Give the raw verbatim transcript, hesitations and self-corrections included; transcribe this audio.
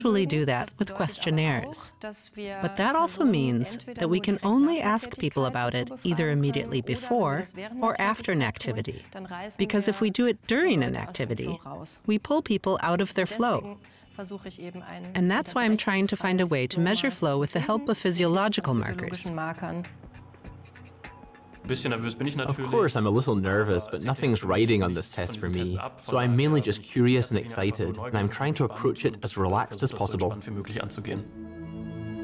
usually do that with questionnaires. But that also means that we can only ask people about it either immediately before or after an activity. Because if we do it during an activity, we pull people out of their flow. And that's why I'm trying to find a way to measure flow with the help of physiological markers. Of course, I'm a little nervous, but nothing's riding on this test for me. So I'm mainly just curious and excited, and I'm trying to approach it as relaxed as possible.